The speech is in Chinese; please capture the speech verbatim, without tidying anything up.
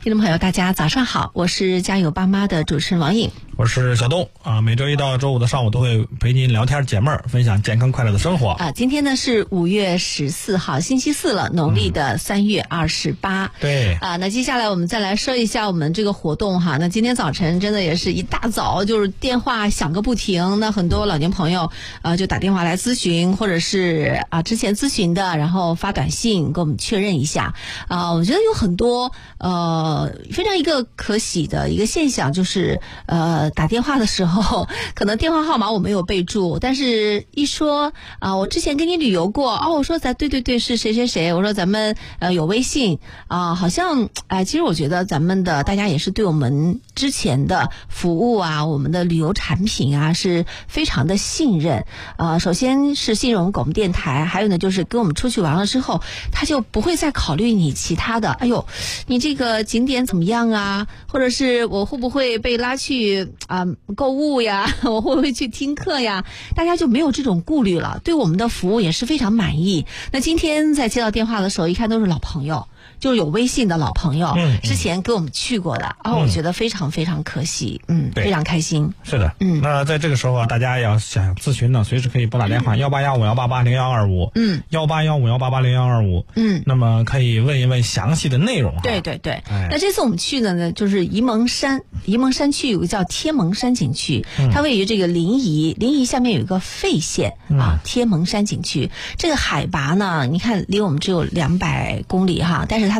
听众朋友大家早上好，我是家有爸妈的主持人王颖， 我是小东啊，每周一到周五的上午都会陪您聊天解闷儿，分享健康快乐的生活啊。今天呢是五月十四号，星期四了，农历的三月二十八。 对啊，那接下来我们再来说一下我们这个活动哈。那今天早晨真的也是一大早就是电话响个不停，那很多老年朋友呃就打电话来咨询，或者是啊之前咨询的，然后发短信跟我们确认一下啊。我觉得有很多呃非常一个可喜的一个现象，就是呃打电话的时候可能电话号码我没有备注，但是一说啊我之前跟你旅游过哦，我说咱对对对是谁谁谁，我说咱们呃有微信啊，好像哎、呃、其实我觉得咱们的大家也是对我们之前的服务啊，我们的旅游产品啊是非常的信任啊、呃、首先是信任我们广播电台，还有呢就是跟我们出去玩了之后，他就不会再考虑你其他的，哎呦你这个景点怎么样啊，或者是我会不会被拉去啊、呃、购物呀，我会不会去听课呀，大家就没有这种顾虑了，对我们的服务也是非常满意。那今天在接到电话的时候，一看都是老朋友，就是有微信的老朋友， 嗯， 之前跟我们去过的，啊、哦，我觉得非常非常可惜，嗯，非常开心。 是的， 嗯， 那在这个时候啊，大家要想咨询呢，随时可以拨打电话幺八幺五幺八八零幺二五，嗯，幺八幺五幺八八零幺二五，嗯，那么可以问一问详细的内容哈。 对对对， 哎、 那这次我们去的呢，就是沂蒙山，沂蒙山区有个叫天蒙山景区，嗯、它位于这个临沂，临沂下面有一个费县、嗯、啊，天蒙山景区，这个海拔呢，你看离我们只有两百公里哈，但是它